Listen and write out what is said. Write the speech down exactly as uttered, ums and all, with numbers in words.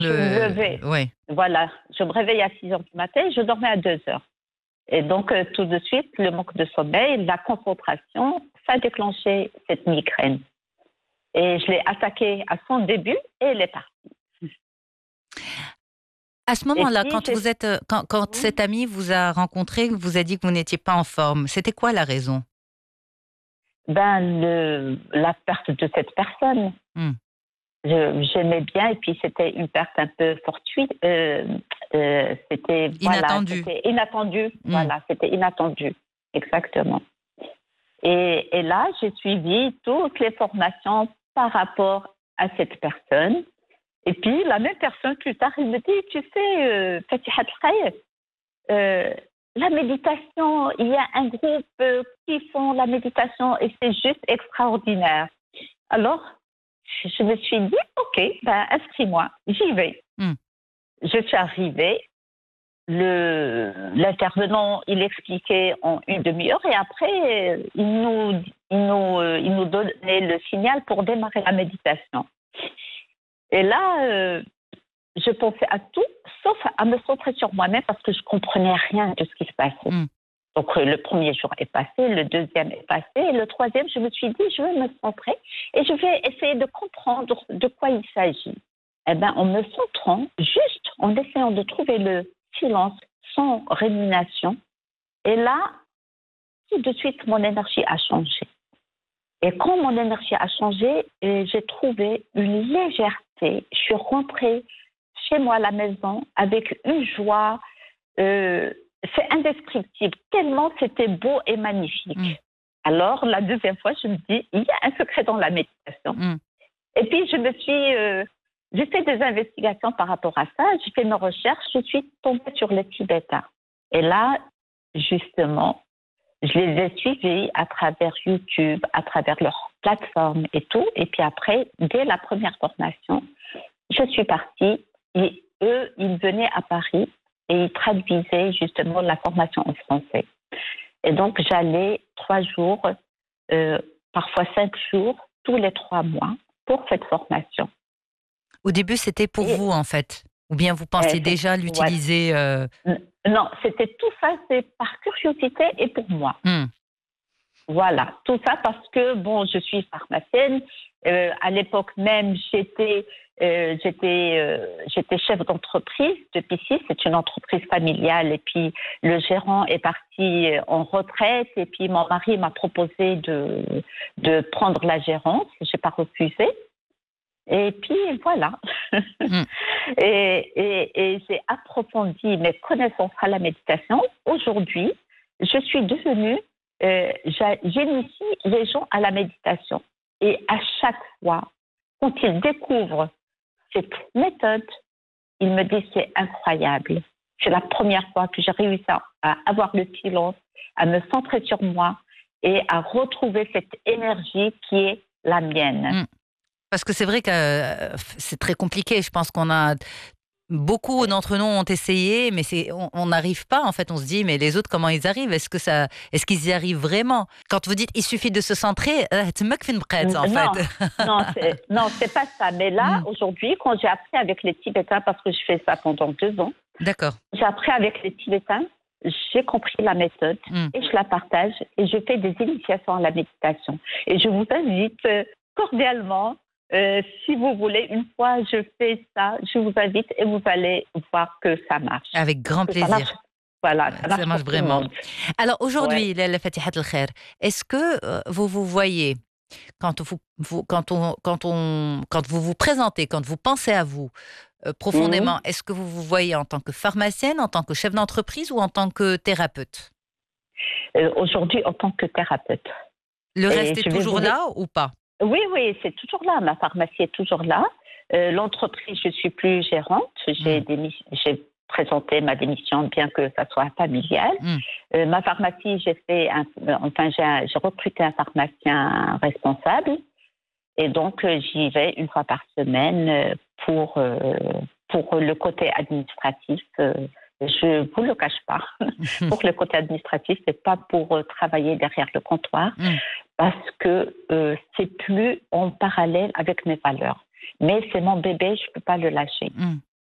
Je me Le... levais, Ouais. voilà, je me réveillais à six heures du matin et je dormais à deux heures. Et donc, euh, tout de suite, le manque de sommeil, la concentration, ça a déclenché cette migraine. Et je l'ai attaquée à son début et elle est partie. À ce Et moment-là, puis, quand j'ai... vous êtes, euh, quand, quand cet ami vous a rencontré, vous a dit que vous n'étiez pas en forme, c'était quoi la raison? Ben, le, la perte de cette personne. Hmm. Je- j'aimais bien et puis c'était une perte un peu fortuite. Euh, euh, c'était voilà, Inattendu. c'était inattendu. Hmm. Voilà, c'était inattendu, exactement. Et, et là, j'ai suivi toutes les formations par rapport à cette personne. Et puis la même personne plus tard, il me dit, tu sais, euh, Fatihat Al-Khair, euh, la méditation, il y a un groupe euh, qui font la méditation et c'est juste extraordinaire. Alors, je me suis dit, OK, ben, inscris-moi, j'y vais. Hmm. Je suis arrivée, le, l'intervenant, il expliquait en une demi-heure et après, euh, il nous, il, nous, euh, il nous donnait le signal pour démarrer la méditation. Et là, euh, je pensais à tout, sauf à me centrer sur moi-même parce que je comprenais rien de ce qui se passait. Hmm. Donc, euh, le premier jour est passé, le deuxième est passé, et le troisième, je me suis dit, je vais me centrer et je vais essayer de comprendre de quoi il s'agit. Eh bien, en me centrant, juste en essayant de trouver le silence sans rémunération, et là, tout de suite, mon énergie a changé. Et quand mon énergie a changé, euh, j'ai trouvé une légèreté. Je suis rentrée chez moi à la maison avec une joie. Euh, c'est indescriptible, tellement c'était beau et magnifique. Hmm. Alors, la deuxième fois, je me dis, il y a un secret dans la méditation. Hmm. Et puis, je me suis... Euh, j'ai fait des investigations par rapport à ça, j'ai fait mes recherches, je suis tombée sur les Tibétains. Et là, justement, je les ai suivis à travers YouTube, à travers leur plateforme et tout. Et puis après, dès la première formation, je suis partie et eux, ils venaient à Paris et ils traduisaient justement la formation en français. Et donc, j'allais trois jours, euh, parfois cinq jours, tous les trois mois pour cette formation. Au début, c'était pour Et vous, en fait. Ou bien vous euh, pensiez déjà voilà. l'utiliser. euh, Non, c'était tout ça, c'est par curiosité et pour moi. hmm. Voilà, tout ça parce que, bon, je suis pharmacienne. Euh, à l'époque même, j'étais, euh, j'étais, euh, j'étais chef d'entreprise de P six. C'est une entreprise familiale. Et puis, le gérant est parti en retraite. Et puis, mon mari m'a proposé de, de prendre la gérance. Je n'ai pas refusé. Et puis, voilà. Hmm. et, et, et j'ai approfondi mes connaissances à la méditation. Aujourd'hui, je suis devenue Euh, j'initie les gens à la méditation. Et à chaque fois, quand ils découvrent cette méthode, ils me disent c'est incroyable. C'est la première fois que j'ai réussi à avoir le silence, à me centrer sur moi et à retrouver cette énergie qui est la mienne. Hmm. Parce que c'est vrai que euh, c'est très compliqué. Je pense qu'on a beaucoup d'entre nous ont essayé, mais c'est on n'arrive pas. En fait, on se dit mais les autres comment ils arrivent? Est-ce que ça, est-ce qu'ils y arrivent vraiment? Quand vous dites il suffit de se centrer, euh, تمك فين بقات, en Non, fait. non, c'est, non, c'est pas ça. Mais là, Hmm. aujourd'hui, quand j'ai appris avec les Tibétains, parce que je fais ça pendant deux ans, D'accord. j'ai appris avec les Tibétains, j'ai compris la méthode Hmm. et je la partage et je fais des initiations à la méditation. Et je vous invite euh, cordialement, euh, si vous voulez, une fois je fais ça, je vous invite et vous allez voir que ça marche. Avec grand Que ça plaisir. marche, voilà, ça Ça marche marche pour tout le vraiment. monde. Alors Ouais. aujourd'hui, Laila Fatihat El Khair, est-ce que euh, vous vous voyez quand vous, vous- quand on, quand on, quand vous vous présentez, quand vous pensez à vous euh, profondément, Mhm. est-ce que vous vous voyez en tant que pharmacienne, en tant que chef d'entreprise ou en tant que thérapeute? Euh, aujourd'hui, en tant que thérapeute. Le Et reste est je vais vous toujours dire, là ou pas? oui, oui, c'est toujours là. Ma pharmacie est toujours là. Euh, l'entreprise, je suis plus gérante. J'ai, Hmm. démis- j'ai présenté ma démission, bien que ça soit familial. Hmm. Euh, ma pharmacie, j'ai fait, un, enfin, j'ai, j'ai recruté un pharmacien responsable, et donc euh, j'y vais une fois par semaine euh, pour euh, pour le côté administratif. Euh, je vous le cache pas. Pour le côté administratif, c'est pas pour euh, travailler derrière le comptoir, Hmm. parce que euh, c'est plus en parallèle avec mes valeurs. Mais c'est mon bébé, je ne peux pas le lâcher. Mmh.